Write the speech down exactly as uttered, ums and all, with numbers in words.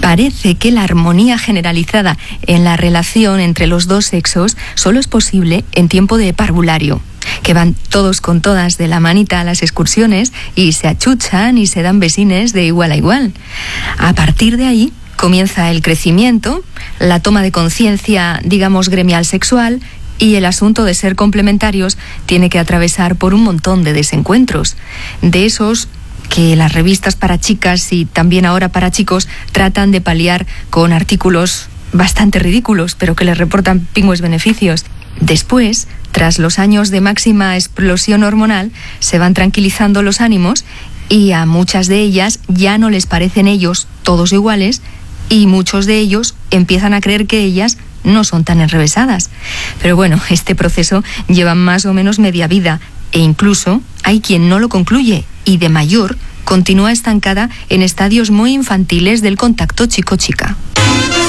Parece que la armonía generalizada en la relación entre los dos sexos solo es posible en tiempo de parvulario, que van todos con todas de la manita a las excursiones y se achuchan y se dan besines de igual a igual. A partir de ahí comienza el crecimiento, la toma de conciencia, digamos, gremial sexual, y el asunto de ser complementarios tiene que atravesar por un montón de desencuentros, de esos que las revistas para chicas y también ahora para chicos tratan de paliar con artículos bastante ridículos, pero que les reportan pingües beneficios. Después, tras los años de máxima explosión hormonal, se van tranquilizando los ánimos y a muchas de ellas ya no les parecen ellos todos iguales y muchos de ellos empiezan a creer que ellas no son tan enrevesadas. Pero bueno, este proceso lleva más o menos media vida e incluso hay quien no lo concluye y de mayor continúa estancada en estadios muy infantiles del contacto chico-chica.